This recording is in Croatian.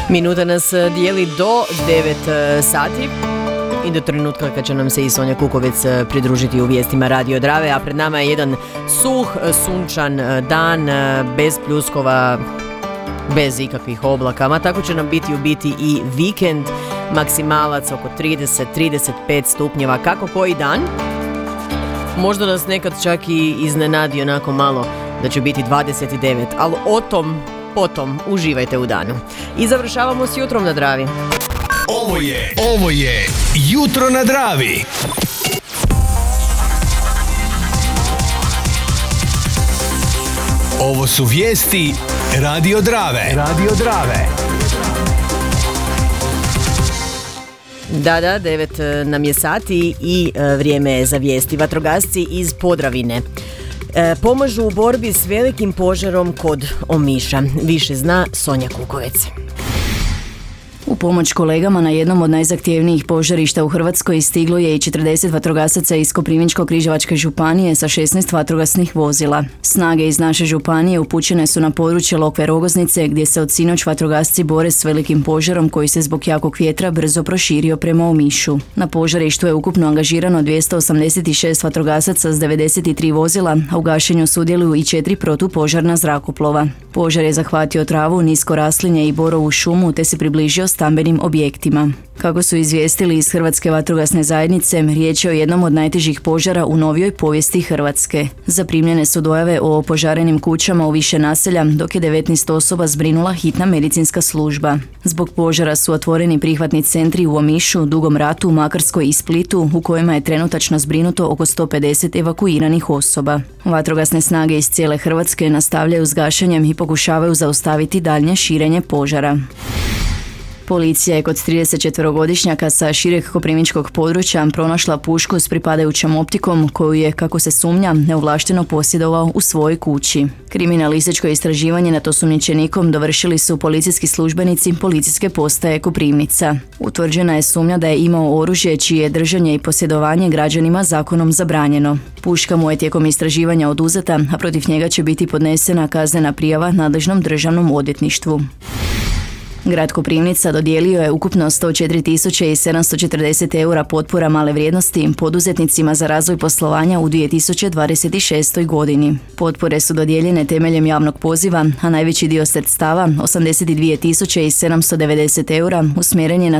Minuta nas dijeli do 9 sati i do trenutka kad će nam se i Sonja Kukovec pridružiti u vijestima Radio Drave, a pred nama je jedan suh, sunčan dan, bez pljuskova, bez ikakvih oblaka, ma tako će nam biti u biti i vikend, maksimalac oko 30-35 stupnjeva, kako koji dan. Možda nas nekad čak i iznenadi onako malo da će biti 29, ali o tom potom uživajte u danu. I završavamo s jutrom na Dravi. Ovo je Jutro na Dravi. Ovo su vijesti Radio Drave. Da, 9 nam je sati i vrijeme je za vijesti. Vatrogasci iz Podravine pomažu u borbi s velikim požarom kod Omiša. Više zna Sonja Kukovec. U pomoć kolegama na jednom od najzahtjevnijih požarišta u Hrvatskoj stiglo je i 40 vatrogasaca iz Koprivničko-križevačke županije sa 16 vatrogasnih vozila. Snage iz naše županije upućene su na područje Lokve Rogoznice gdje se od sinoć vatrogasci bore s velikim požarom koji se zbog jakog vjetra brzo proširio prema Omišu. Na požarištu je ukupno angažirano 286 vatrogasaca s 93 vozila, a u gašenju sudjeluju i 4 protupožarna zrakoplova. Požar je zahvatio travu, nisko raslinje i borovu šumu te se približio stambenim objektima. Kako su izvijestili iz Hrvatske vatrogasne zajednice, riječ je o jednom od najtežih požara u novijoj povijesti Hrvatske. Zaprimljene su dojave o opožarenim kućama u više naselja, dok je 19 osoba zbrinula hitna medicinska služba. Zbog požara su otvoreni prihvatni centri u Omišu, Dugom Ratu, Makarskoj i Splitu, u kojima je trenutačno zbrinuto oko 150 evakuiranih osoba. Vatrogasne snage iz cijele Hrvatske nastavljaju s gašenjem i pokušavaju zaustaviti daljnje širenje požara. Policija je kod 34-godišnjaka sa šireg koprivničkog područja pronašla pušku s pripadajućom optikom koju je, kako se sumnja, neovlašteno posjedovao u svojoj kući. Kriminalističko istraživanje nad osumnjičenikom dovršili su policijski službenici Policijske postaje Koprivnica. Utvrđena je sumnja da je imao oružje čije je držanje i posjedovanje građanima zakonom zabranjeno. Puška mu je tijekom istraživanja oduzeta, a protiv njega će biti podnesena kaznena prijava nadležnom državnom odvjetništvu. Grad Koprivnica dodijelio je ukupno 104.740 eura potpora male vrijednosti poduzetnicima za razvoj poslovanja u 2026. godini. Potpore su dodijeljene temeljem javnog poziva, a najveći dio sredstava, 82.790 eura, usmjeren je na